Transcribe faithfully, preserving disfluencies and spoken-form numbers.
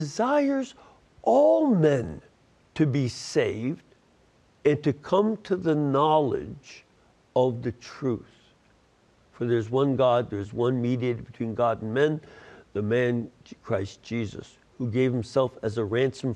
desires all men to be saved and to come to the knowledge of the truth. For there's one God, there's one mediator between God and men, the man Christ Jesus, who gave himself as a ransom